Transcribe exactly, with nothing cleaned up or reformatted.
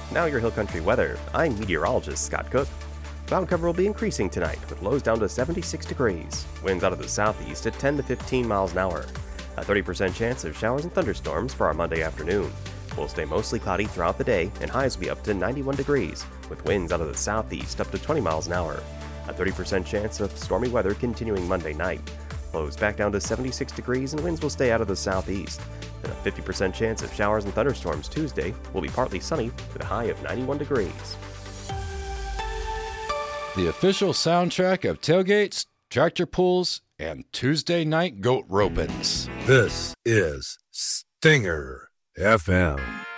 Now your Hill Country weather. I'm meteorologist Scott Cook. Cloud cover will be increasing tonight with lows down to seventy-six degrees. Winds out of the southeast at ten to fifteen miles an hour. A thirty percent chance of showers and thunderstorms for our Monday afternoon. We'll stay mostly cloudy throughout the day and highs will be up to ninety-one degrees with winds out of the southeast up to twenty miles an hour. A thirty percent chance of stormy weather continuing Monday night. Lows back down to seventy-six degrees and winds will stay out of the southeast. And a fifty percent chance of showers and thunderstorms Tuesday. Will be partly sunny with a high of ninety-one degrees. The official soundtrack of tailgates, tractor pulls, and Tuesday night goat ropings. This is Stinger F M.